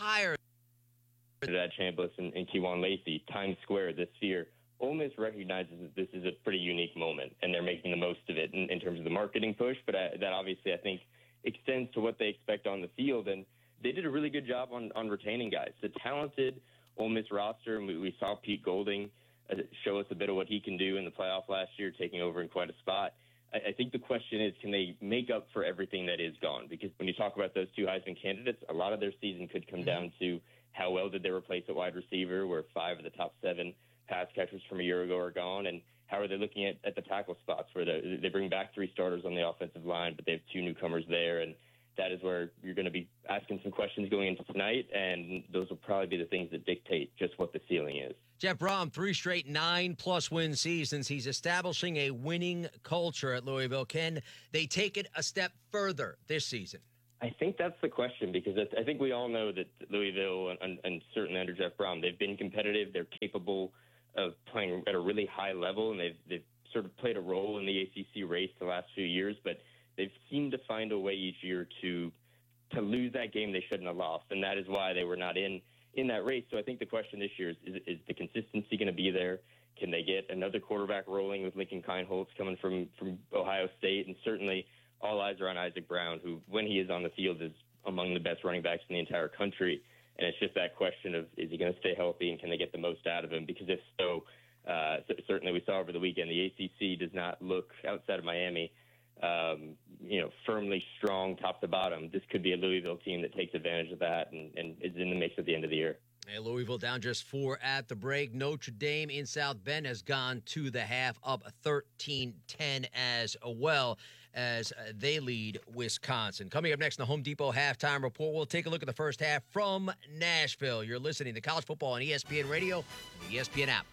higher. That Chambliss and Kewan Lacey, Times Square this year. Ole Miss recognizes that this is a pretty unique moment, and they're making the most of it in terms of the marketing push. But that obviously, I think, extends to what they expect on the field. And they did a really good job on retaining guys. The talented Ole Miss roster, and we saw Pete Golding show us a bit of what he can do in the playoff last year, taking over in quite a spot. I think the question is, can they make up for everything that is gone? Because when you talk about those two Heisman candidates, a lot of their season could come down to how well did they replace at wide receiver, where 5 of the top 7 pass catchers from a year ago are gone, and how are they looking at the tackle spots where they bring back 3 starters on the offensive line, but they have 2 newcomers there, and that is where you're going to be asking some questions going into tonight, and those will probably be the things that dictate just what the ceiling is. Jeff Brohm, 3 straight 9+ win seasons. He's establishing a winning culture at Louisville. Can they take it a step further this season? I think that's the question, because I think we all know that Louisville, and certainly under Jeff Brohm, they've been competitive. They're capable of playing at a really high level, and they've sort of played a role in the ACC race the last few years, but they've seemed to find a way each year to lose that game they shouldn't have lost, and that is why they were not in that race. So I think the question this year is the consistency going to be there? Can they get another quarterback rolling with Lincoln Kienholz coming from Ohio State? And certainly all eyes are on Isaac Brown, who, when he is on the field, is among the best running backs in the entire country. And it's just that question of, is he going to stay healthy, and can they get the most out of him? Because if so, certainly we saw over the weekend, the ACC does not look, outside of Miami, firmly strong top to bottom. This could be a Louisville team that takes advantage of that and is in the mix at the end of the year. Hey, Louisville down just 4 at the break. Notre Dame in South Bend has gone to the half, up 13-10 as well, as they lead Wisconsin. Coming up next in the Home Depot Halftime Report, we'll take a look at the first half from Nashville. You're listening to College Football on ESPN Radio and the ESPN app.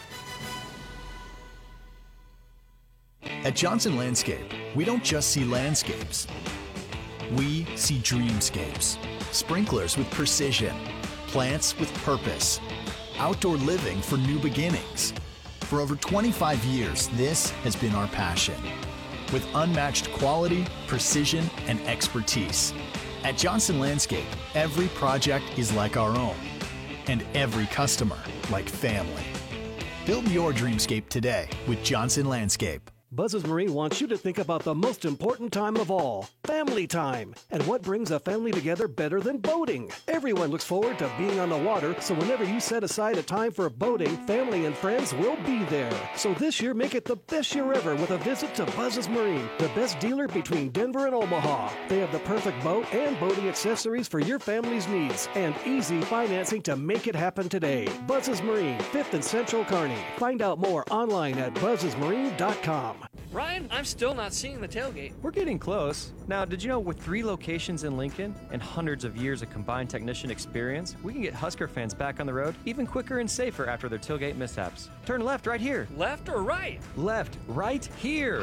At Johnson Landscape, we don't just see landscapes. We see dreamscapes. Sprinklers with precision. Plants with purpose. Outdoor living for new beginnings. For over 25 years, this has been our passion. With unmatched quality, precision, and expertise. At Johnson Landscape, every project is like our own. And every customer like family. Build your dreamscape today with Johnson Landscape. Buzz's Marine wants you to think about the most important time of all, family time. And what brings a family together better than boating? Everyone looks forward to being on the water, so whenever you set aside a time for boating, family and friends will be there. So this year, make it the best year ever with a visit to Buzz's Marine, the best dealer between Denver and Omaha. They have the perfect boat and boating accessories for your family's needs, and easy financing to make it happen today. Buzz's Marine, 5th and Central Kearney. Find out more online at buzzesmarine.com. Ryan, I'm still not seeing the tailgate. We're getting close. Now, did you know with 3 locations in Lincoln and hundreds of years of combined technician experience, we can get Husker fans back on the road even quicker and safer after their tailgate mishaps. Turn left right here. Left or right? Left right here.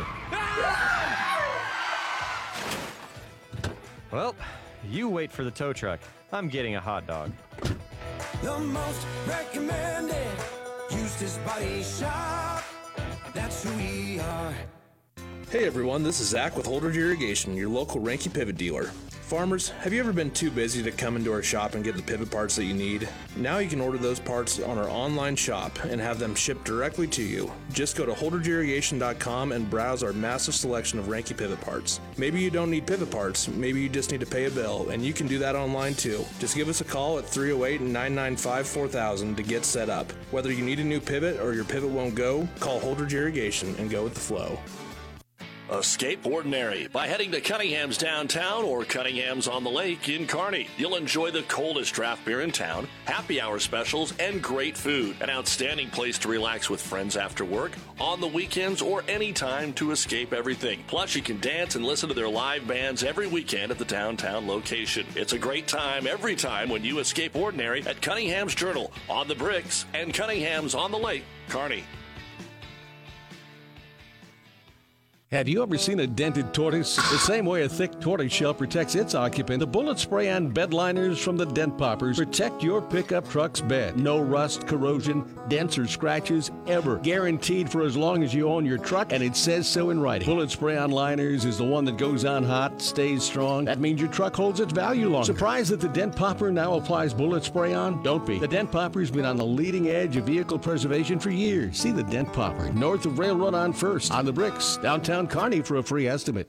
Well, you wait for the tow truck. I'm getting a hot dog. The most recommended Eustace Body Shop. That's who we are. Hey everyone, this is Zach with Holdridge Irrigation, your local Ranky pivot dealer. Farmers, have you ever been too busy to come into our shop and get the pivot parts that you need? Now you can order those parts on our online shop and have them shipped directly to you. Just go to holdridgeirrigation.com and browse our massive selection of Ranky pivot parts. Maybe you don't need pivot parts, maybe you just need to pay a bill, and you can do that online too. Just give us a call at 308-995-4000 to get set up. Whether you need a new pivot or your pivot won't go, call Holdridge Irrigation and go with the flow. Escape ordinary by heading to Cunningham's downtown or Cunningham's on the lake in Kearney. You'll enjoy the coldest draft beer in town, happy hour specials, and great food. An outstanding place to relax with friends after work, on the weekends, or any time to escape everything. Plus, you can dance and listen to their live bands every weekend at the downtown location. It's a great time every time when you escape ordinary at Cunningham's Journal, on the Bricks, and Cunningham's on the Lake, Kearney. Have you ever seen a dented tortoise? The same way a thick tortoise shell protects its occupant, the bullet spray-on bed liners from the Dent Poppers protect your pickup truck's bed. No rust, corrosion, dents, or scratches ever. Guaranteed for as long as you own your truck, and it says so in writing. Bullet spray-on liners is the one that goes on hot, stays strong. That means your truck holds its value longer. Surprised that the Dent Popper now applies bullet spray-on? Don't be. The Dent Popper's been on the leading edge of vehicle preservation for years. See the Dent Popper north of Railroad on First, on the Bricks, downtown Kearney for a free estimate.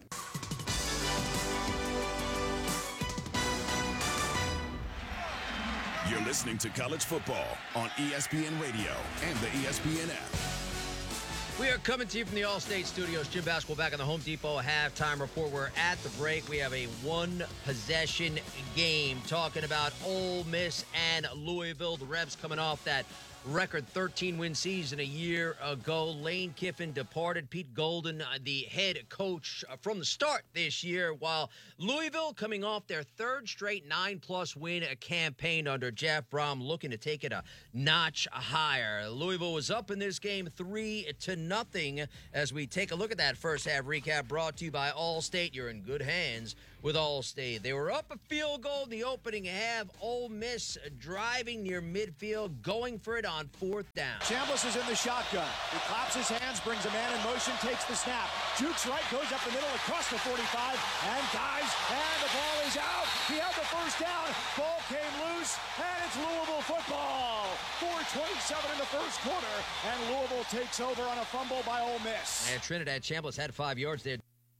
You're listening to College Football on ESPN Radio and the ESPN app. We are coming to you from the All-State Studios. Jim Basketball back on the Home Depot halftime report. We're at the break. We have a one-possession game talking about Ole Miss and Louisville. The Rebs coming off that record 13-win season a year ago. Lane Kiffin departed. Pete Golden, the head coach from the start this year, while Louisville coming off their third straight 9+ win campaign under Jeff Brom, looking to take it a notch higher. Louisville was up in this game 3-0 as we take a look at that first half recap brought to you by Allstate. You're in good hands with Allstate. They were up a field goal in the opening half. Ole Miss driving near midfield, going for it on fourth down. Chambliss is in the shotgun. He claps his hands, brings a man in motion, takes the snap. Jukes right, goes up the middle, across the 45, and dives, and the ball is out. He had the first down. Ball came loose, and it's Louisville football. 4:27 in the first quarter, and Louisville takes over on a fumble by Ole Miss. And Trinidad Chambliss had 5 yards there.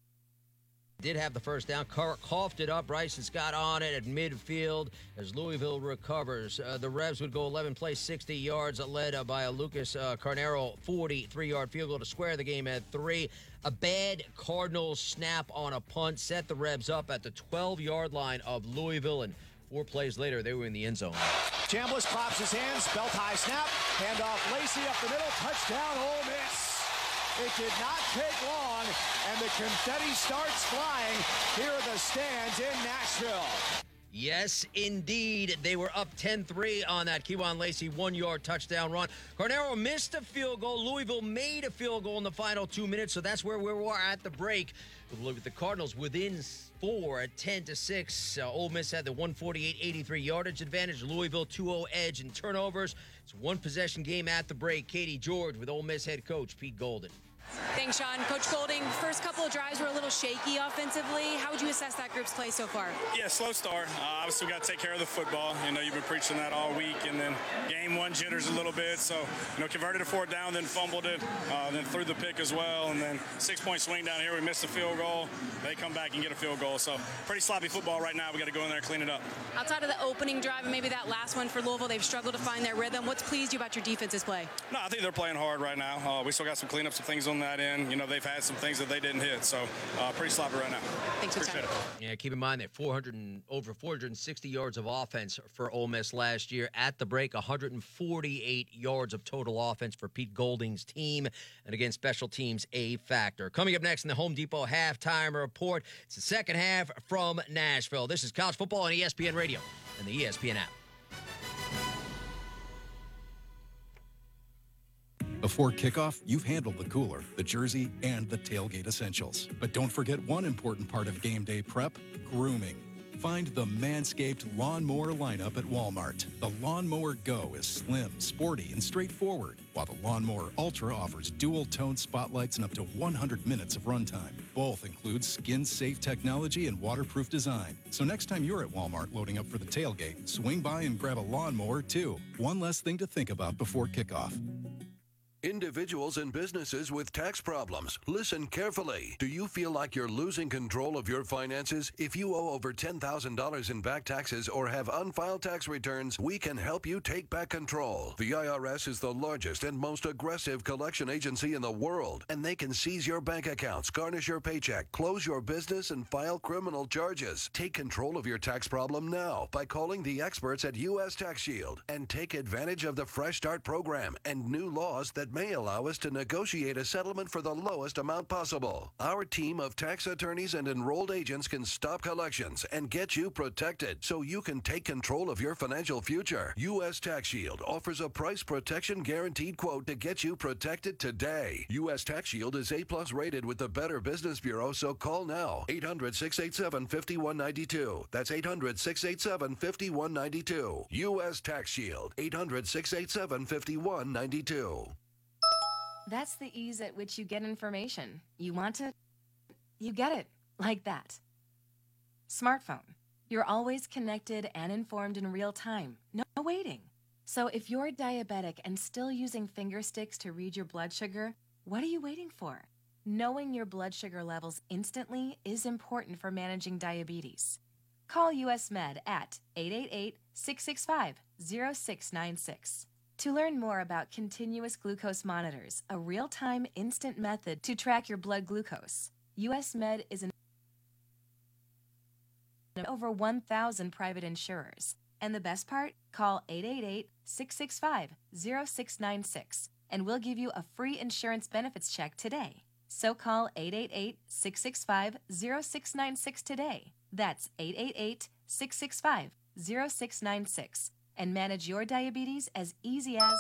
Did have the first down. Coughed it up. Bryson Scott on it at midfield as Louisville recovers. The Rebs would go 11 plays, 60 yards, led by a Lucas Carnero 43-yard field goal to square the game at 3. A bad Cardinals snap on a punt set the Rebs up at the 12-yard line of Louisville, and 4 plays later, they were in the end zone. Chambliss claps his hands, belt high snap, handoff Lacey up the middle, touchdown Ole Miss. It did not take long, and the confetti starts flying here at the stands in Nashville. Yes, indeed. They were up 10-3 on that Kewan Lacey 1-yard touchdown run. Carnero missed a field goal. Louisville made a field goal in the final 2 minutes, so that's where we were at the break. We'll look at the Cardinals within 4 at 10-6. Ole Miss had the 148-83 yardage advantage. Louisville 2-0 edge in turnovers. It's a one-possession game at the break. Katie George with Ole Miss head coach Pete Golden. Thanks, Sean. Coach Golding, first couple of drives were a little shaky offensively. How would you assess that group's play so far? Yeah, slow start. Obviously, we got to take care of the football. You know, you've been preaching that all week, and then game one jitters a little bit. So, you know, converted a 4th down, then fumbled it, then threw the pick as well, and then 6-point swing down here. We missed a field goal. They come back and get a field goal. So, pretty sloppy football right now. We got to go in there and clean it up. Outside of the opening drive and maybe that last one for Louisville, they've struggled to find their rhythm. What's pleased you about your defense's play? No, I think they're playing hard right now. We still got some cleanups and things on that end. You know, they've had some things that they didn't hit, so pretty sloppy right now. Thanks for Appreciate time. Yeah, keep in mind that over 460 yards of offense for Ole Miss last year. At the break, 148 yards of total offense for Pete Golding's team. And again, special teams a factor. Coming up next in the Home Depot halftime report, it's the second half from Nashville. This is College Football on ESPN Radio and the ESPN app. Before kickoff, you've handled the cooler, the jersey, and the tailgate essentials. But don't forget one important part of game day prep, grooming. Find the Manscaped Lawnmower lineup at Walmart. The Lawnmower Go is slim, sporty, and straightforward, while the Lawnmower Ultra offers dual-tone spotlights and up to 100 minutes of runtime. Both include skin-safe technology and waterproof design. So next time you're at Walmart loading up for the tailgate, swing by and grab a lawnmower, too. One less thing to think about before kickoff. Individuals and businesses with tax problems, listen carefully. Do you feel like you're losing control of your finances? If you owe over $10,000 in back taxes or have unfiled tax returns, we can help you take back control. The IRS is the largest and most aggressive collection agency in the world, and they can seize your bank accounts, garnish your paycheck, close your business, and file criminal charges. Take control of your tax problem now by calling the experts at U.S. Tax Shield and take advantage of the Fresh Start program and new laws that may allow us to negotiate a settlement for the lowest amount possible. Our team of tax attorneys and enrolled agents can stop collections and get you protected so you can take control of your financial future. U.S. Tax Shield offers a price protection guaranteed quote to get you protected today. U.S. Tax Shield is A+ rated with the Better Business Bureau, so call now. 800-687-5192. That's 800-687-5192. U.S. Tax Shield. 800-687-5192. That's the ease at which you get information. You want it, you get it, like that. Smartphone. You're always connected and informed in real time. No waiting. So if you're diabetic and still using finger sticks to read your blood sugar, what are you waiting for? Knowing your blood sugar levels instantly is important for managing diabetes. Call US Med at 888-665-0696. To learn more about continuous glucose monitors, a real-time instant method to track your blood glucose, US Med is in over 1,000 private insurers. And the best part? Call 888-665-0696 and we'll give you a free insurance benefits check today. So call 888-665-0696 today. That's 888-665-0696 and manage your diabetes as easy as...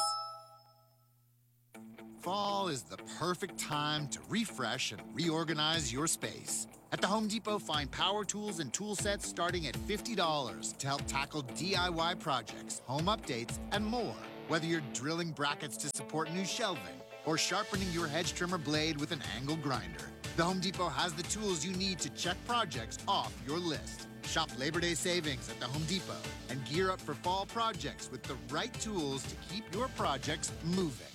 Fall is the perfect time to refresh and reorganize your space. At the Home Depot, find power tools and tool sets starting at $50 to help tackle DIY projects, home updates, and more. Whether you're drilling brackets to support new shelving or sharpening your hedge trimmer blade with an angle grinder, the Home Depot has the tools you need to check projects off your list. Shop Labor Day savings at the Home Depot and gear up for fall projects with the right tools to keep your projects moving.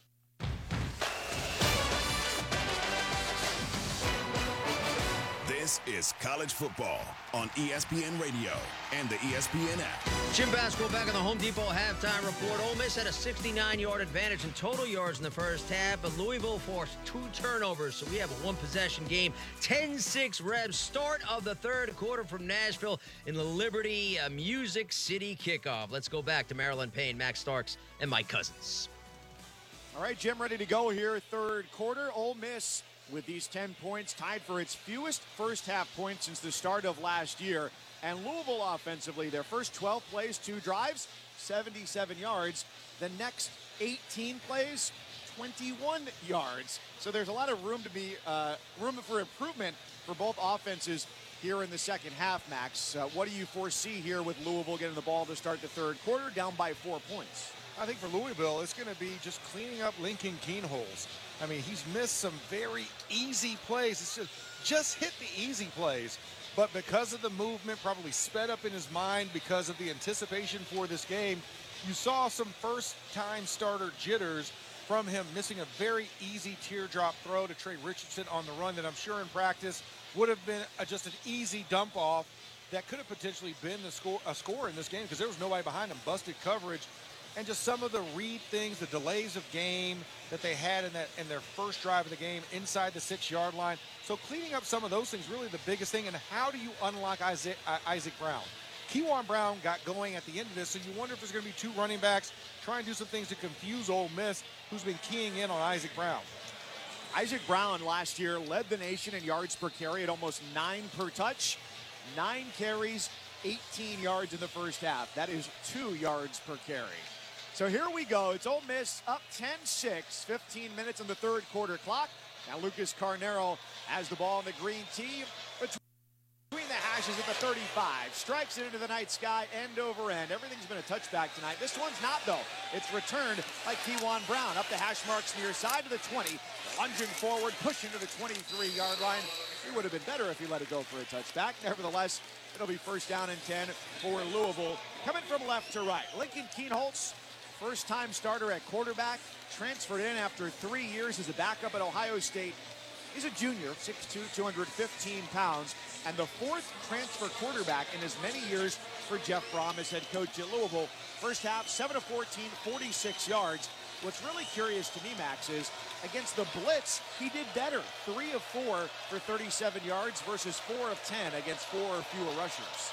This is college football on ESPN Radio and the ESPN app. Jim Basketball back on the Home Depot halftime report. Ole Miss had a 69-yard advantage in total yards in the first half, but Louisville forced 2 turnovers, so we have a one-possession game. 10-6 Rebs, start of the third quarter from Nashville in the Liberty Music City kickoff. Let's go back to Marilyn Payne, Max Starks, and Mike Cousins. All right, Jim, ready to go here. Third quarter. Ole Miss with these 10 points, tied for its fewest first-half points since the start of last year. And Louisville offensively, their first 12 plays, 2 drives, 77 yards. The next 18 plays, 21 yards. So there's a lot of room for improvement for both offenses here in the second half, Max. What do you foresee here with Louisville getting the ball to start the third quarter, down by 4 points? I think for Louisville, it's going to be just cleaning up Lincoln Kienholz. I mean, he's missed some very easy plays. It's just hit the easy plays. But because of the movement, probably sped up in his mind because of the anticipation for this game, you saw some first-time starter jitters from him, missing a very easy teardrop throw to Trey Richardson on the run that I'm sure in practice would have been just an easy dump-off that could have potentially been a score in this game because there was nobody behind him. Busted coverage. And just some of the read things, the delays of game that they had in their first drive of the game inside the 6-yard line. So cleaning up some of those things, really the biggest thing. And how do you unlock Isaac Brown? Kewan Brown got going at the end of this, so you wonder if there's going to be 2 running backs trying to do some things to confuse Ole Miss, who's been keying in on Isaac Brown. Isaac Brown last year led the nation in yards per carry at almost 9 per touch. 9 carries, 18 yards in the first half. That is 2 yards per carry. So here we go. It's Ole Miss up 10-6, 15 minutes on the third quarter clock. Now Lucas Carnero has the ball in the green tee between the hashes at the 35. Strikes it into the night sky, end over end. Everything's been a touchback tonight. This one's not, though. It's returned by Kewan Brown. Up the hash marks near side to the 20. Lunging forward, pushing to the 23-yard line. It would have been better if he let it go for a touchback. Nevertheless, it'll be first down and 10 for Louisville. Coming from left to right, Lincoln Kienholz, first-time starter at quarterback, transferred in after 3 years as a backup at Ohio State. He's a junior, 6'2", 215 pounds, and the 4th transfer quarterback in as many years for Jeff Brom as head coach at Louisville. First half, 7 of 14, 46 yards. What's really curious to me, Max, is against the blitz, he did better. 3 of 4 for 37 yards versus 4 of 10 against 4 or fewer rushers.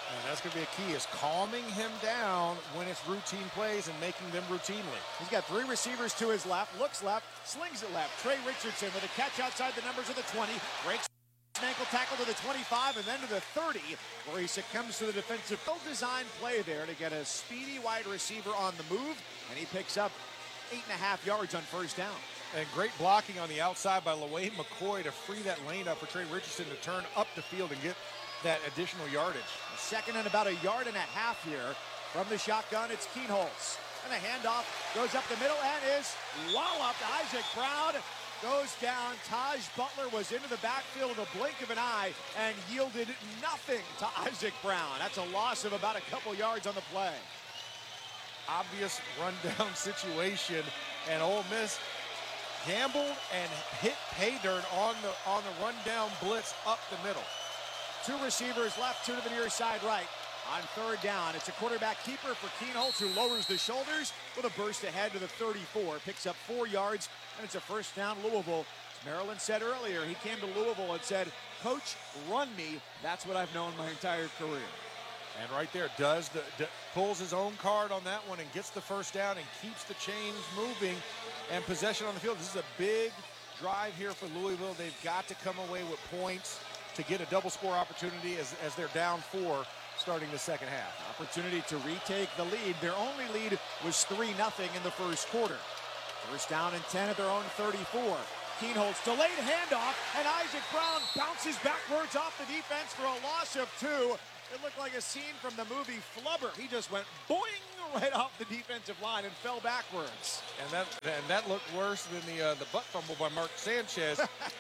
And that's going to be a key, is calming him down when it's routine plays and making them routinely. He's got 3 receivers to his left, looks left, slings it left. Trey Richardson with a catch outside the numbers of the 20, breaks an ankle tackle to the 25 and then to the 30, where he succumbs to the defensive well-designed play there to get a speedy wide receiver on the move, and he picks up 8.5 yards on first down. And great blocking on the outside by LaWayne McCoy to free that lane up for Trey Richardson to turn up the field and get that additional yardage. Second and about 1.5 yards here. From the shotgun, it's Keenholz. And the handoff goes up the middle and is walloped. Isaac Brown goes down. Taj Butler was into the backfield in the blink of an eye and yielded nothing to Isaac Brown. That's a loss of about a couple yards on the play. Obvious rundown situation, and Ole Miss gambled and hit pay dirt on the rundown blitz up the middle. 2 receivers left, 2 to the near side right. On third down, it's a quarterback keeper for Keenholz, who lowers the shoulders with a burst ahead to the 34. Picks up 4 yards, and it's a first down, Louisville. As Maryland said earlier, he came to Louisville and said, "Coach, run me." That's what I've known my entire career. And right there, pulls his own card on that one and gets the first down and keeps the chains moving and possession on the field. This is a big drive here for Louisville. They've got to come away with points to get a double score opportunity as they're down 4 starting the second half. Opportunity to retake the lead. Their only lead was 3-0 in the first quarter. First down and 10 at their own 34. Keenholz delayed handoff, and Isaac Brown bounces backwards off the defense for a loss of 2. It looked like a scene from the movie Flubber. He just went boing right off the defensive line and fell backwards. And that looked worse than the butt fumble by Mark Sanchez.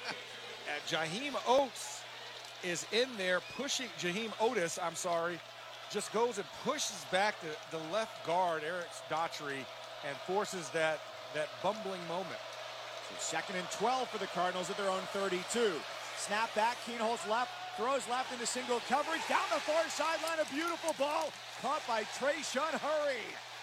Jaheim Oates is in there pushing. Jaheim Otis, I'm sorry, just goes and pushes back the left guard, Eric Daughtry, and forces that bumbling moment. So 2nd and 12 for the Cardinals at their own 32. Snap back, Keenholz left. Throws left into single coverage. Down the far sideline, a beautiful ball. Caught by Trayshawn Hurry.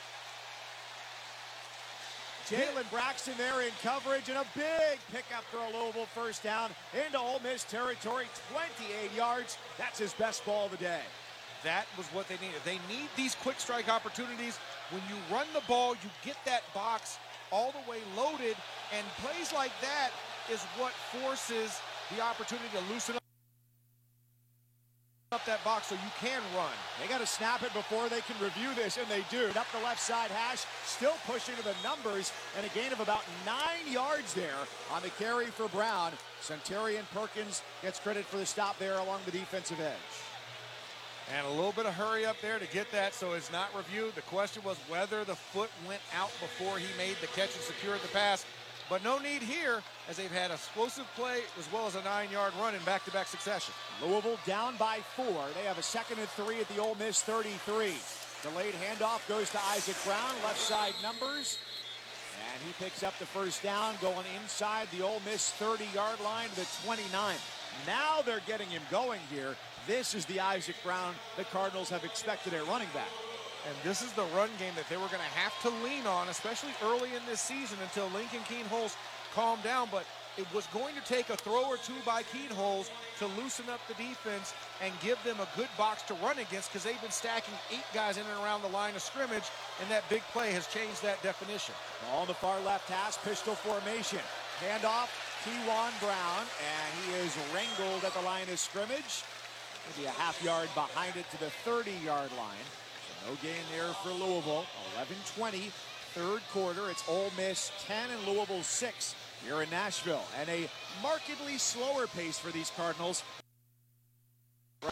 Jalen Braxton there in coverage, and a big pickup for a Louisville first down into Ole Miss territory, 28 yards. That's his best ball of the day. That was what they needed. They need these quick strike opportunities. When you run the ball, you get that box all the way loaded, and plays like that is what forces the opportunity to loosen up that box so you can run. They got to snap it before they can review this, and they do. Up the left side hash, still pushing to the numbers, and a gain of about 9 yards there on the carry for Brown. Centurion Perkins gets credit for the stop there along the defensive edge. And a little bit of hurry up there to get that so it's not reviewed. The question was whether the foot went out before he made the catch and secured the pass. But no need here, as they've had explosive play as well as a 9-yard run in back-to-back succession. Louisville down by 4. They have a 2nd and 3 at the Ole Miss 33. Delayed handoff goes to Isaac Brown, left side numbers. And he picks up the first down, going inside the Ole Miss 30-yard line to the 29. Now they're getting him going here. This is the Isaac Brown the Cardinals have expected at running back. And this is the run game that they were going to have to lean on, especially early in this season until Lincoln Keenholz calmed down. But it was going to take a throw or two by Keenholz to loosen up the defense and give them a good box to run against, because they've been stacking 8 guys in and around the line of scrimmage, and that big play has changed that definition. Ball on the far left hash, pistol formation. Handoff, Kewan Brown, and he is wrangled at the line of scrimmage. Maybe a half-yard behind it to the 30-yard line. No gain there for Louisville. 11-20, third quarter. It's Ole Miss 10 and Louisville 6 here in Nashville. And a markedly slower pace for these Cardinals. Yeah,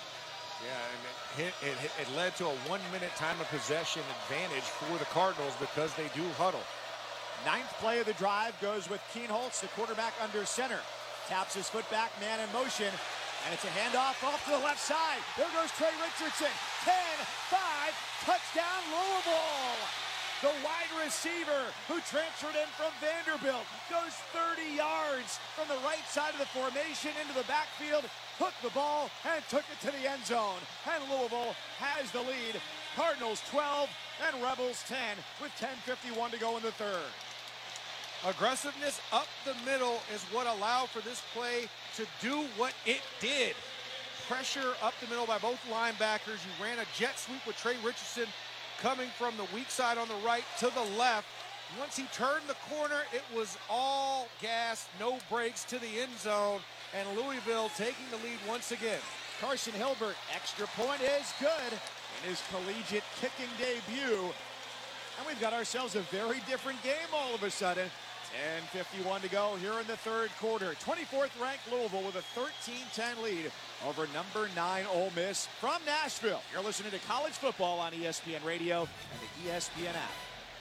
and it led to a 1-minute time of possession advantage for the Cardinals because they do huddle. 9th play of the drive goes with Keenholz, the quarterback under center. Taps his foot back, man in motion. And it's a handoff off to the left side. There goes Trey Richardson. 10-5, touchdown Louisville. The wide receiver who transferred in from Vanderbilt goes 30 yards from the right side of the formation into the backfield, hooked the ball, and took it to the end zone. And Louisville has the lead. Cardinals 12 and Rebels 10 with 10:51 to go in the third. Aggressiveness up the middle is what allowed for this play to do what it did. pressure up the middle by both linebackers. You ran a jet sweep with Trey Richardson coming from the weak side on the right to the left. Once he turned the corner, it was all gas, no brakes to the end zone, and Louisville taking the lead once again. Carson Hilbert, extra point is good in his collegiate kicking debut. And we've got ourselves a very different game all of a sudden. 10:51 to go here in the third quarter. 24th ranked Louisville with a 13-10 lead over number 9 Ole Miss from Nashville. You're listening to college football on ESPN Radio and the ESPN app.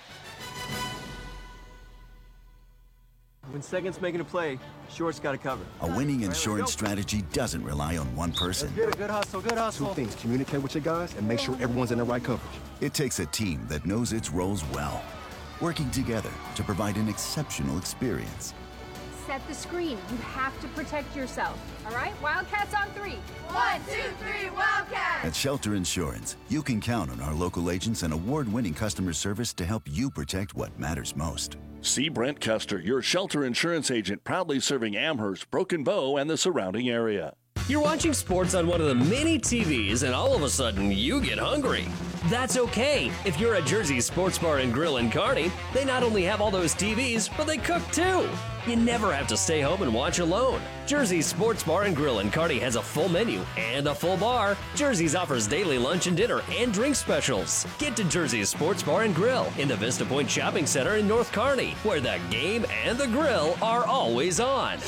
When second's making a play, short's got to cover. A winning insurance strategy doesn't rely on one person. Good hustle, good hustle. Two things: communicate with your guys and make sure everyone's in the right coverage. It takes a team that knows its roles well, working together to provide an exceptional experience. Set the screen. You have to protect yourself. All right? Wildcats on 3. 1, 2, 3, Wildcats! At Shelter Insurance, you can count on our local agents and award-winning customer service to help you protect what matters most. See Brent Custer, your Shelter Insurance agent, proudly serving Amherst, Broken Bow, and the surrounding area. You're watching sports on one of the many TVs, and all of a sudden, you get hungry. That's okay. If you're at Jersey's Sports Bar and Grill in Kearney, they not only have all those TVs, but they cook too. You never have to stay home and watch alone. Jersey's Sports Bar and Grill in Kearney has a full menu and a full bar. Jersey's offers daily lunch and dinner and drink specials. Get to Jersey's Sports Bar and Grill in the Vista Point Shopping Center in North Kearney, where the game and the grill are always on.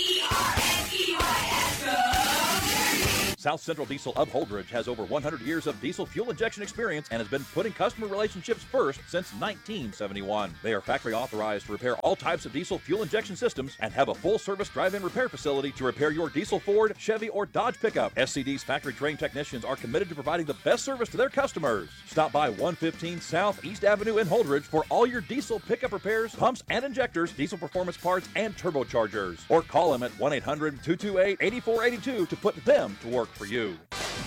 South Central Diesel of Holdridge has over 100 years of diesel fuel injection experience and has been putting customer relationships first since 1971. They are factory authorized to repair all types of diesel fuel injection systems and have a full-service drive-in repair facility to repair your diesel Ford, Chevy, or Dodge pickup. SCD's factory-trained technicians are committed to providing the best service to their customers. Stop by 115 South East Avenue in Holdridge for all your diesel pickup repairs, pumps and injectors, diesel performance parts, and turbochargers. Or call them at 1-800-228-8482 to put them to work for you.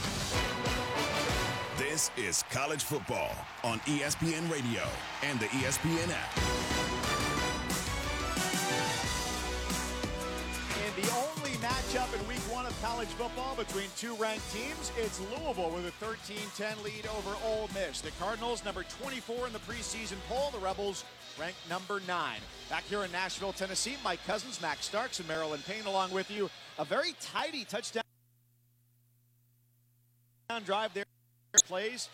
This is college football on ESPN Radio and the ESPN app. In the only matchup in week 1 of college football between two ranked teams, it's Louisville with a 13-10 lead over Ole Miss. The Cardinals, number 24 in the preseason poll. The Rebels ranked number 9. Back here in Nashville, Tennessee, Mike Cousins, Max Starks, and Marilyn Payne along with you. A very tidy touchdown drive there. Plays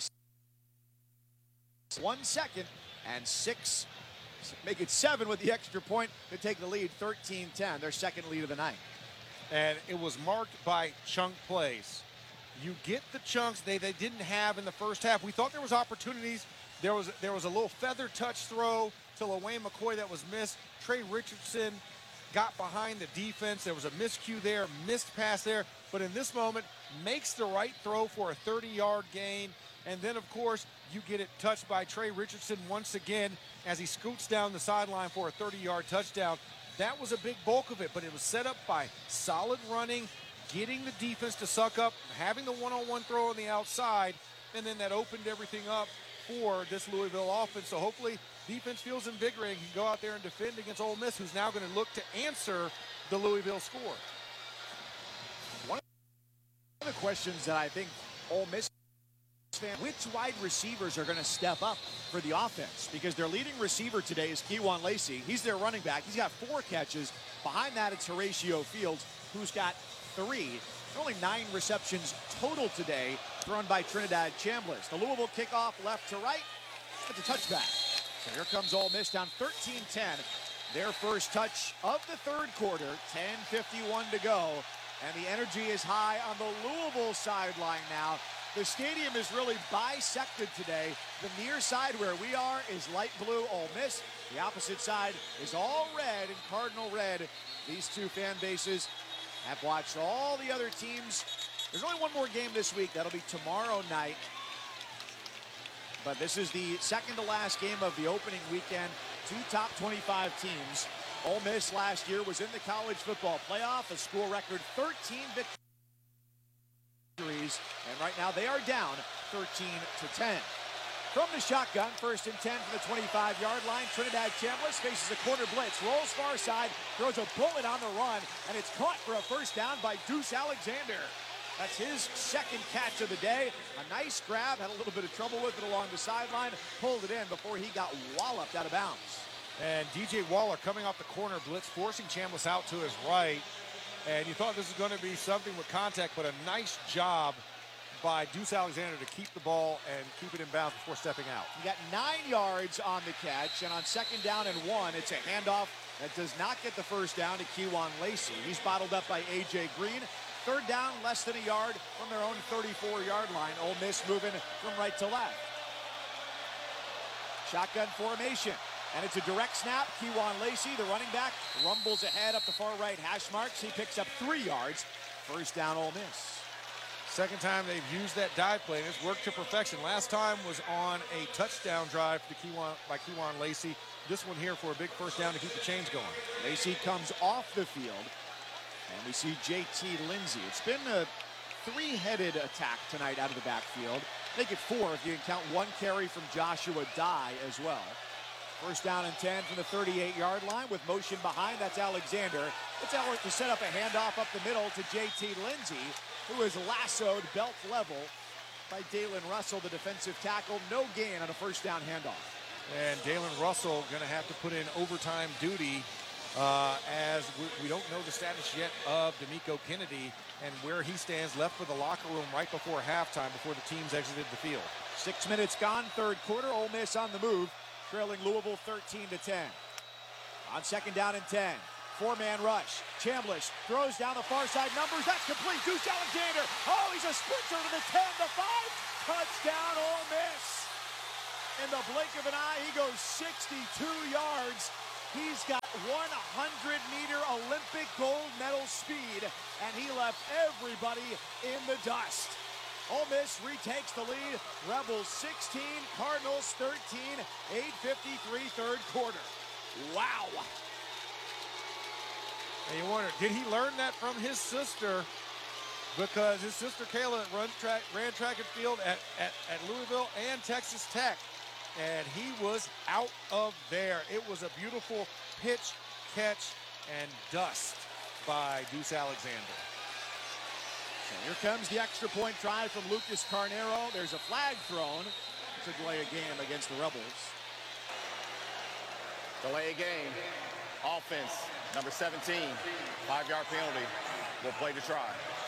1 second and 6, make it 7 with the extra point to take the lead. 13-10, their second lead of the night. And it was marked by chunk plays. You get the chunks they didn't have in the first half. We thought there was opportunities. There was a little feather touch throw to LaWayne McCoy that was missed. Trey Richardson got behind the defense. There was a miscue there, missed pass there. But in this moment, makes the right throw for a 30-yard gain. And then, of course, you get it touched by Trey Richardson once again as he scoots down the sideline for a 30-yard touchdown. That was a big bulk of it, but it was set up by solid running, getting the defense to suck up, having the one-on-one throw on the outside, and then that opened everything up for this Louisville offense. So hopefully defense feels invigorating, can go out there and defend against Ole Miss, who's now going to look to answer the Louisville score. One of the questions that I think Ole Miss fans, which wide receivers are going to step up for the offense? Because their leading receiver today is Kewan Lacey. He's their running back. He's got 4 catches. Behind that, it's Horatio Fields, who's got 3. Only 9 receptions total today, thrown by Trinidad Chambliss. The Louisville kickoff left to right. It's a touchback. So here comes Ole Miss down 13-10. Their first touch of the third quarter, 10:51 to go. And the energy is high on the Louisville sideline now. The stadium is really bisected today. The near side where we are is light blue, Ole Miss. The opposite side is all red and cardinal red. These two fan bases have watched all the other teams. There's only one more game this week. That'll be tomorrow night. But this is the second to last game of the opening weekend. 2 top 25 teams. Ole Miss last year was in the college football playoff, a school record 13 victories. And right now they are down 13-10. From the shotgun, 1st and 10 from the 25-yard line. Trinidad Chambliss faces a corner blitz, rolls far side, throws a bullet on the run, and it's caught for a first down by Deuce Alexander. That's his second catch of the day. A nice grab, had a little bit of trouble with it along the sideline, pulled it in before he got walloped out of bounds. And DJ Waller coming off the corner blitz, forcing Chambliss out to his right. And you thought this was going to be something with contact, but a nice job by Deuce Alexander to keep the ball and keep it in bounds before stepping out. He got 9 yards on the catch, and on 2nd down and 1, it's a handoff that does not get the first down to Kewan Lacey. He's bottled up by A.J. Green. 3rd down, less than a yard from their own 34-yard line. Ole Miss moving from right to left. Shotgun formation. And it's a direct snap. Kewan Lacey, the running back, rumbles ahead up the far right hash marks. He picks up 3 yards. First down, Ole Miss. Second time they've used that dive play, and it's worked to perfection. Last time was on a touchdown drive by Kewan Lacey. This one here for a big first down to keep the chains going. Lacey comes off the field, and we see J.T. Lindsey. It's been a 3-headed attack tonight out of the backfield. Make it 4 if you can count 1 carry from Joshua Dye as well. First down and 10 from the 38-yard line with motion behind. That's Alexander. It's Elliott to set up a handoff up the middle to J.T. Lindsey, who is lassoed belt level by Dalen Russell, the defensive tackle. No gain on a first down handoff. And Dalen Russell going to have to put in overtime duty as we don't know the status yet of D'Amico Kennedy and where he stands left for the locker room right before halftime, before the teams exited the field. 6 minutes gone, 3rd quarter. Ole Miss on the move, trailing Louisville 13-10. On 2nd down and 10. 4-man rush. Chambliss throws down the far side. Numbers, that's complete. Deuce Alexander. Oh, he's a sprinter to the 10, the 5. Touchdown, Ole Miss. In the blink of an eye, he goes 62 yards. He's got 100-meter Olympic gold medal speed, and he left everybody in the dust. Ole Miss retakes the lead. Rebels 16, Cardinals 13, 8:53 3rd quarter. Wow. And you wonder, did he learn that from his sister? Because his sister Kayla ran track and field at Louisville and Texas Tech. And he was out of there. It was a beautiful pitch, catch, and dust by Deuce Alexander. So here comes the extra point try from Lucas Carnero. There's a flag thrown to delay a game against the Rebels. Delay a game. Offense, number 17. 5-yard penalty. We'll play to try.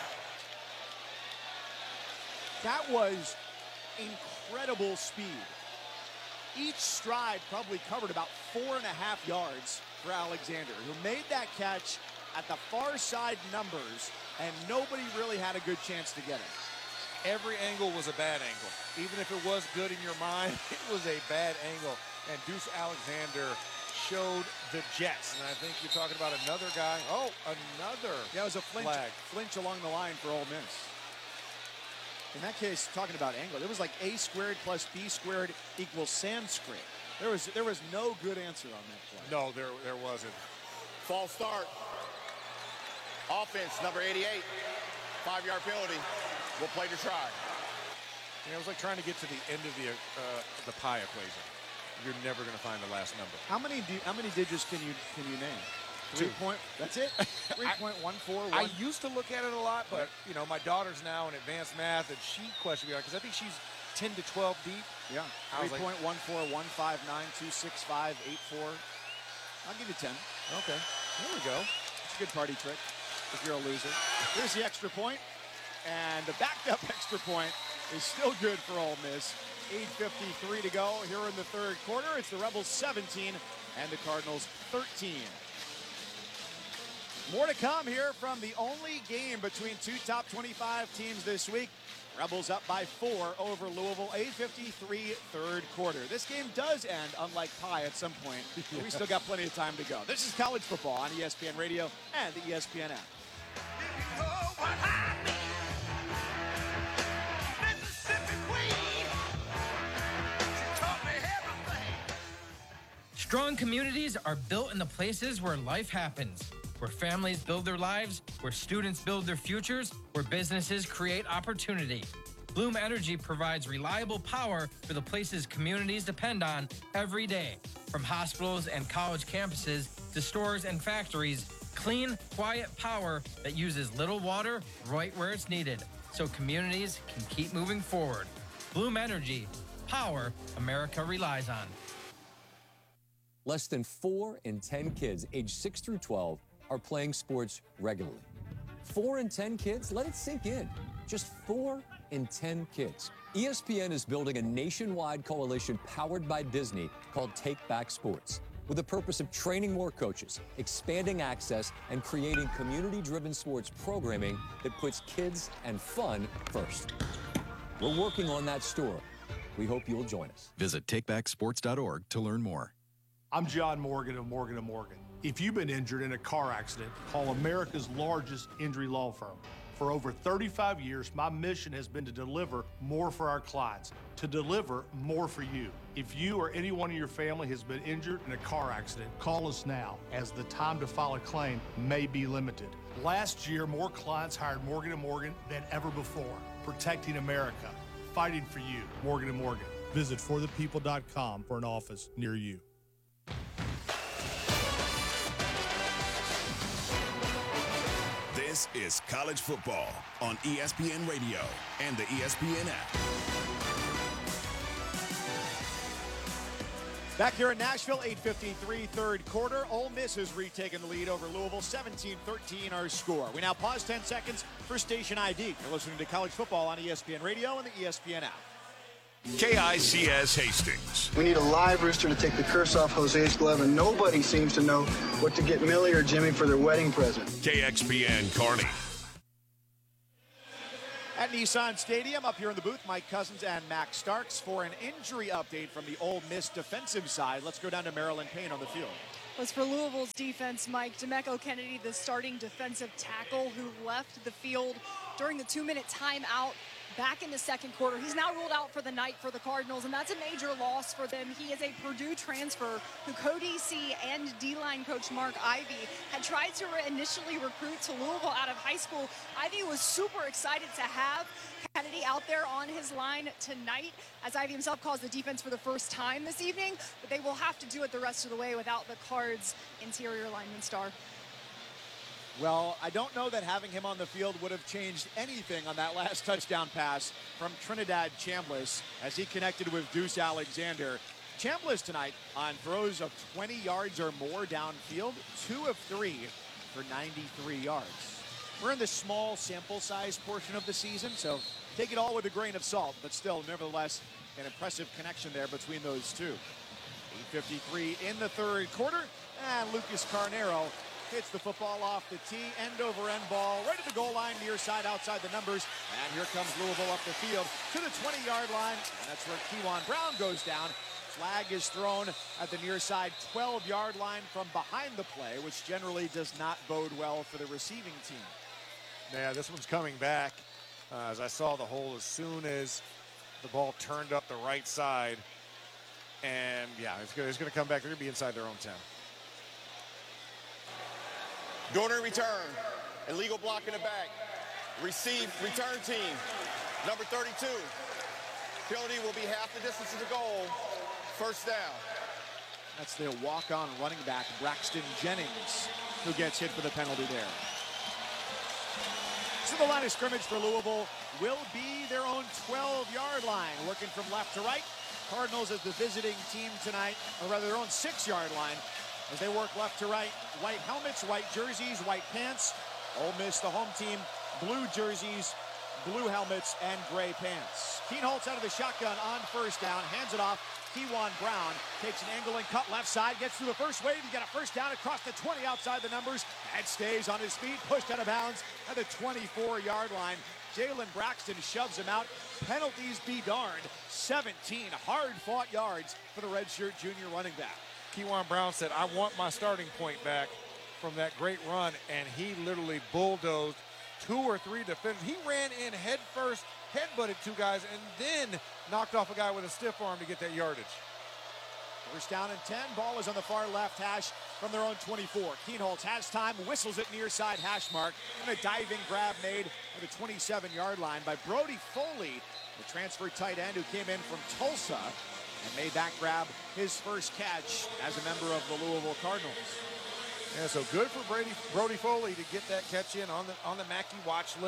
That was incredible speed. Each stride probably covered about 4.5 yards for Alexander, who made that catch at the far side numbers, and nobody really had a good chance to get it. Every angle was a bad angle. Even if it was good in your mind, it was a bad angle. And Deuce Alexander showed the Jets. And I think you're talking about another guy. Oh, another Yeah, it was a flinch along the line for Ole Miss. In that case, talking about angle, it was like A squared plus B squared equals Sanskrit. There was no good answer on that play. No, there wasn't. False start. Offense, number 88. 5-yard penalty. We'll play to try. It was like trying to get to the end of the pie equation. You're never going to find the last number. How many digits can you name? 2. That's it? 3.141. I used to look at it a lot, but you know, my daughter's now in advanced math, and she questioned me because I think she's 10 to 12 deep. Yeah. 3.14, 159, 265, 84. I'll give you 10. Okay. There we go. It's a good party trick if you're a loser. Here's the extra point, and the backed up extra point is still good for Ole Miss. 8:53 to go here in the 3rd quarter. It's the Rebels 17 and the Cardinals 13. More to come here from the only game between 2 top 25 teams this week. Rebels up by 4 over Louisville. 8:53 3rd quarter. This game does end, unlike pie, at some point. But we still got plenty of time to go. This is college football on ESPN Radio and the ESPN app. Strong communities are built in the places where life happens, where families build their lives, where students build their futures, where businesses create opportunity. Bloom Energy provides reliable power for the places communities depend on every day. From hospitals and college campuses to stores and factories, clean, quiet power that uses little water right where it's needed. so communities can keep moving forward. Bloom Energy, power America relies on. Less than 4 in 10 kids aged 6 through 12 are playing sports regularly. 4 in 10 kids? Let it sink in. Just 4 in 10 kids. ESPN is building a nationwide coalition powered by Disney called Take Back Sports, with the purpose of training more coaches, expanding access, and creating community-driven sports programming that puts kids and fun first. We're working on that story. We hope you'll join us. Visit takebacksports.org to learn more. I'm John Morgan of Morgan & Morgan. If you've been injured in a car accident, call America's largest injury law firm. For over 35 years, my mission has been to deliver more for our clients, to deliver more for you. If you or anyone in your family has been injured in a car accident, call us now, as the time to file a claim may be limited. Last year, more clients hired Morgan & Morgan than ever before, protecting America, fighting for you. Morgan & Morgan. Visit forthepeople.com for an office near you. This is college football on ESPN Radio and the ESPN app. Back here in Nashville, 8:53, third quarter. Ole Miss has retaken the lead over Louisville, 17-13 our score. We now pause 10 seconds for station ID. You're listening to college football on ESPN Radio and the ESPN app. KICS Hastings. We need a live rooster to take the curse off Jose's glove, and nobody seems to know what to get Millie or Jimmy for their wedding present. KXPN Kearney. At Nissan Stadium, up here in the booth, Mike Cousins and Max Starks for an injury update from the Ole Miss defensive side. Let's go down to Marilyn Payne on the field. Was for Louisville's defense, Mike, Demeco Kennedy, the starting defensive tackle who left the field during the 2-minute timeout back in the second quarter. He's now ruled out for the night for the Cardinals, and that's a major loss for them. He is a Purdue transfer who co-DC and D-line coach Mark Ivey had tried to initially recruit to Louisville out of high school. Ivey was super excited to have Kennedy out there on his line tonight, as Ivey himself calls the defense for the first time this evening, but they will have to do it the rest of the way without the Cards' interior lineman star. Well, I don't know that having him on the field would have changed anything on that last touchdown pass from Trinidad Chambliss as he connected with Deuce Alexander. Chambliss tonight on throws of 20 yards or more downfield, 2 of 3 for 93 yards. We're in the small sample size portion of the season, so take it all with a grain of salt, but still, nevertheless, an impressive connection there between those two. 8:53 in the third quarter, and Lucas Carnero hits the football off the tee, end-over-end ball, right at the goal line, near side, outside the numbers. And here comes Louisville up the field to the 20-yard line. And that's where Kewan Brown goes down. Flag is thrown at the near side 12-yard line from behind the play, which generally does not bode well for the receiving team. Yeah, this one's coming back. As I saw the hole as soon as the ball turned up the right side. And, yeah, it's going to come back. They're going to be inside their own 10. Dorner return. Illegal block in the back. Return team. Number 32. Penalty will be half the distance to the goal. First down. That's the walk-on running back, Braxton Jennings, who gets hit for the penalty there. So the line of scrimmage for Louisville will be their own 12-yard line. Working from left to right. Cardinals as the visiting team tonight, or rather their own 6-yard line, as they work left to right. White helmets, white jerseys, white pants. Ole Miss, the home team, blue jerseys, blue helmets, and gray pants. Keenholz out of the shotgun on first down, hands it off. Kewan Brown takes an angle and cut left side, gets through the first wave to get a first down across the 20 outside the numbers, and stays on his feet, pushed out of bounds at the 24-yard line. Jalen Braxton shoves him out. Penalties be darned. 17 hard-fought yards for the redshirt junior running back. Kewan Brown said, I want my starting point back from that great run, and he literally bulldozed 2 or 3 defenders. He ran in head first, headbutted 2 guys, and then knocked off a guy with a stiff arm to get that yardage. First down and 10. Ball is on the far left hash from their own 24. Keenholz has time, whistles it near side hash mark, and a diving grab made at the 27-yard line by Brody Foley, the transfer tight end who came in from Tulsa and made that grab his first catch as a member of the Louisville Cardinals. Yeah, so good for Brody Foley to get that catch in on the Mackey watch list.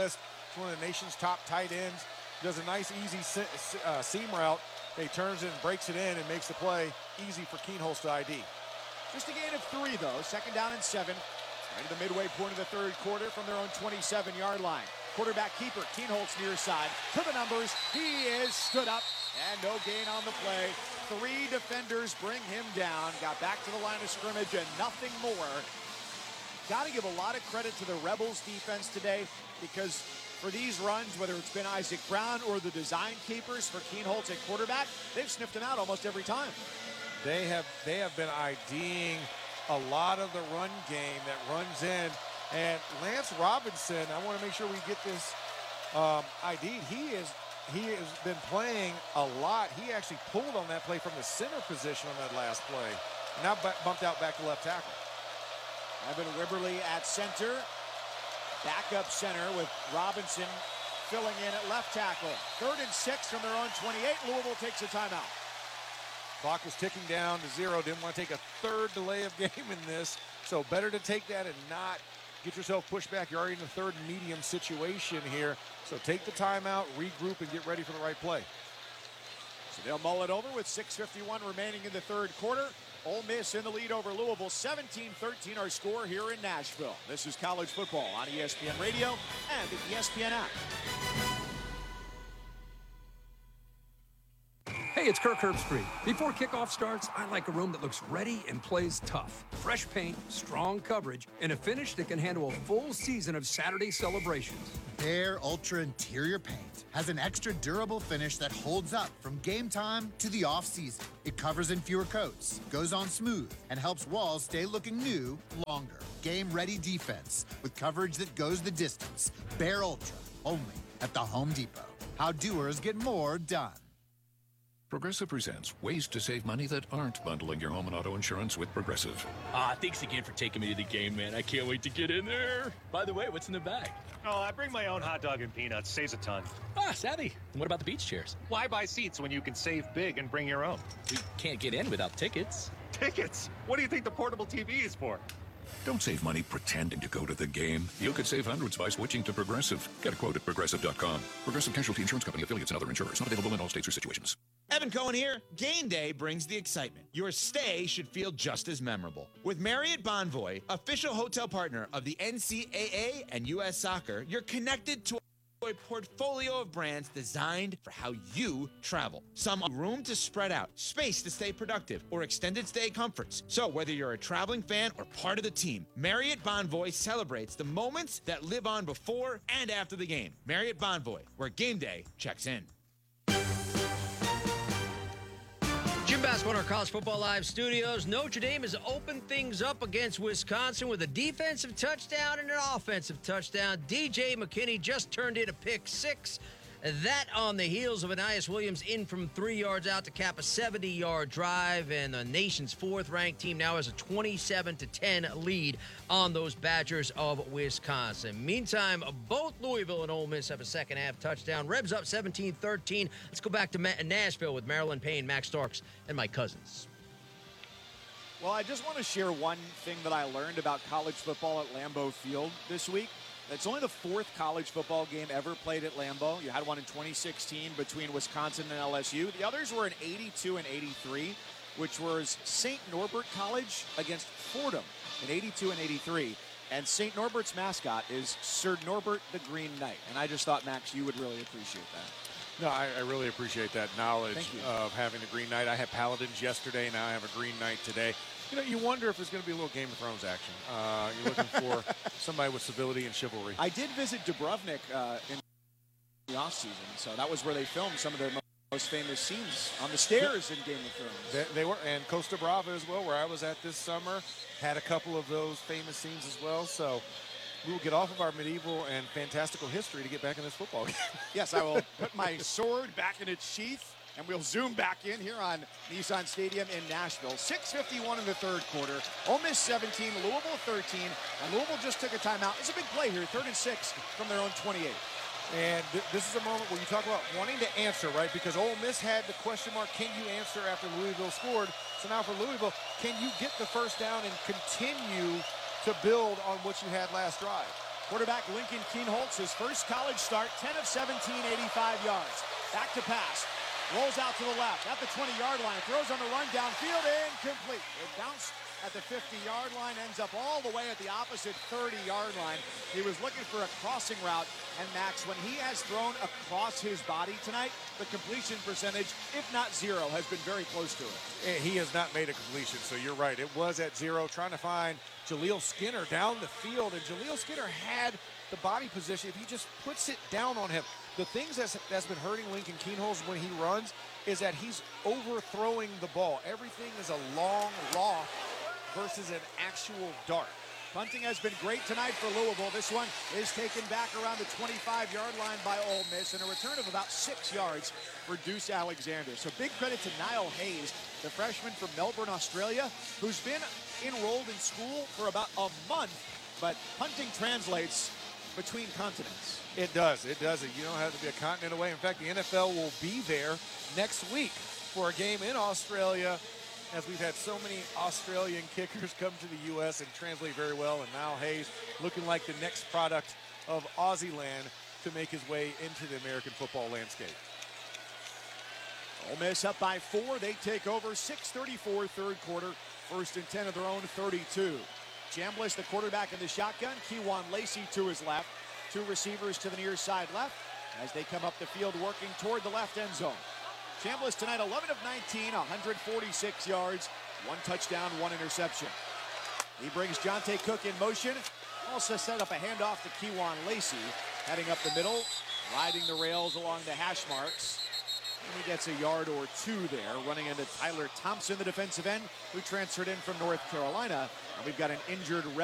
He's one of the nation's top tight ends. Does a nice, easy seam route. He turns it and breaks it in and makes the play easy for Kienholz to ID. Just a gain of 3, though. 2nd down and 7. Right to the midway point of the third quarter from their own 27-yard line. Quarterback keeper, Kienholz near side. To the numbers. He is stood up. And no gain on the play. 3 defenders bring him down. Got back to the line of scrimmage and nothing more. Got to give a lot of credit to the Rebels defense today, because for these runs, whether it's been Isaac Brown or the design keepers for Kienholz at quarterback, they've sniffed him out almost every time. They have been IDing a lot of the run game that runs in. And Lance Robinson, I want to make sure we get this ID'd. He has been playing a lot. He actually pulled on that play from the center position on that last play. Now bumped out back to left tackle. Evan Wibberly at center. Backup center with Robinson filling in at left tackle. 3rd and 6 from their own 28. Louisville takes a timeout. Clock was ticking down to 0. Didn't want to take a 3rd delay of game in this. So better to take that and not get yourself pushed back. You're already in a 3rd and medium situation here. So take the timeout, regroup, and get ready for the right play. So they'll mull it over with 6:51 remaining in the third quarter. Ole Miss in the lead over Louisville. 17-13 our score here in Nashville. This is college football on ESPN Radio and the ESPN app. Hey, it's Kirk Herbstreit. Before kickoff starts, I like a room that looks ready and plays tough. Fresh paint, strong coverage, and a finish that can handle a full season of Saturday celebrations. Behr Ultra Interior Paint has an extra durable finish that holds up from game time to the off-season. It covers in fewer coats, goes on smooth, and helps walls stay looking new longer. Game-ready defense with coverage that goes the distance. Behr Ultra, only at the Home Depot. How doers get more done. Progressive presents ways to save money that aren't bundling your home and auto insurance with Progressive. Thanks again for taking me to the game, man. I can't wait to get in there. By the way, what's in the bag? Oh, I bring my own hot dog and peanuts. Saves a ton. Savvy. And what about the beach chairs? Why buy seats when you can save big and bring your own? We can't get in without tickets. Tickets? What do you think the portable TV is for? Don't save money pretending to go to the game. You could save hundreds by switching to Progressive. Get a quote at Progressive.com. Progressive Casualty Insurance Company, affiliates, and other insurers. Not available in all states or situations. Evan Cohen here. Game day brings the excitement. Your stay should feel just as memorable. With Marriott Bonvoy, official hotel partner of the NCAA and U.S. Soccer, you're connected to a portfolio of brands designed for how you travel. Some room to spread out, space to stay productive, or extended stay comforts. So whether you're a traveling fan or part of the team, Marriott Bonvoy celebrates the moments that live on before and after the game. Marriott Bonvoy, where game day checks in. Jim Basketball in our College Football Live studios. Notre Dame has opened things up against Wisconsin with a defensive touchdown and an offensive touchdown. DJ McKinney just turned in a pick 6. That on the heels of Anais Williams in from 3 yards out to cap a 70-yard drive, and the nation's 4th-ranked team now has a 27-10 lead on those Badgers of Wisconsin. Meantime, both Louisville and Ole Miss have a second-half touchdown. Rebs up 17-13. Let's go back to Nashville with Marilyn Payne, Max Starks, and Mike Cousins. Well, I just want to share one thing that I learned about college football at Lambeau Field this week. It's only the 4th college football game ever played at Lambeau. You had one in 2016 between Wisconsin and LSU. The others were in 82 and 83, which was St. Norbert College against Fordham in 82 and 83. And St. Norbert's mascot is Sir Norbert the Green Knight. And I just thought, Max, you would really appreciate that. No, I really appreciate that knowledge of having the Green Knight. I had Paladins yesterday, now I have a Green Knight today. You know, you wonder if there's going to be a little Game of Thrones action. You're looking for somebody with civility and chivalry. I did visit Dubrovnik in the offseason, so that was where they filmed some of their most famous scenes on the stairs in Game of Thrones. They were, and Costa Brava as well, where I was at this summer, had a couple of those famous scenes as well. So we will get off of our medieval and fantastical history to get back in this football game. Yes, I will put my sword back in its sheath. And we'll zoom back in here on Nissan Stadium in Nashville. 6:51 in the third quarter. Ole Miss 17, Louisville 13. And Louisville just took a timeout. It's a big play here, 3rd and 6 from their own 28. And this is a moment where you talk about wanting to answer, right? Because Ole Miss had the question mark, can you answer after Louisville scored? So now for Louisville, can you get the first down and continue to build on what you had last drive? Quarterback Lincoln Kienholz, his first college start, 10 of 17, 85 yards. Back to pass. Rolls out to the left at the 20-yard line. Throws on the run downfield, incomplete. It bounced at the 50-yard line, ends up all the way at the opposite 30-yard line. He was looking for a crossing route, and Max, when he has thrown across his body tonight, the completion percentage, if not zero, has been very close to it. He has not made a completion, so you're right. It was at zero, trying to find Jaleel Skinner down the field, and Jaleel Skinner had the body position. If he just puts it down on him. The things that's been hurting Lincoln Kienholz when he runs is that he's overthrowing the ball. Everything is a long loft versus an actual dart. Punting has been great tonight for Louisville. This one is taken back around the 25-yard line by Ole Miss, and a return of about 6 yards for Deuce Alexander. So big credit to Niall Hayes, the freshman from Melbourne, Australia, who's been enrolled in school for about a month, but punting translates between continents. It does. It does. You don't have to be a continent away. In fact, the NFL will be there next week for a game in Australia, as we've had so many Australian kickers come to the U.S. and translate very well. And now Hayes looking like the next product of Aussie land to make his way into the American football landscape. Ole Miss up by 4. They take over. 6:34 third quarter. 1st and 10 of their own 32. Chambliss, the quarterback in the shotgun. Kewan Lacey to his left. 2 receivers to the near side left as they come up the field working toward the left end zone. Chambliss tonight 11 of 19, 146 yards, 1 touchdown, 1 interception. He brings Jonte Cook in motion. Also set up a handoff to Kewan Lacey, heading up the middle, riding the rails along the hash marks. And he gets a yard or 2 there, running into Tyler Thompson, the defensive end, who transferred in from North Carolina. And we've got an injured